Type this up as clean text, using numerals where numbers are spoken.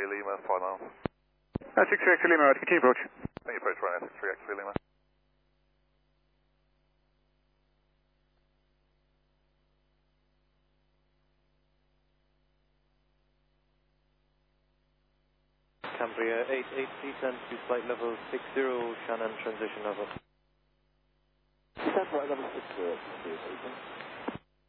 Lima, 5 miles. 63 X Lima, continue approach. Thank you, approach runway 63 X Lima. Cambria 88, descend to flight level 60, Shannon transition level. Descend flight level 60,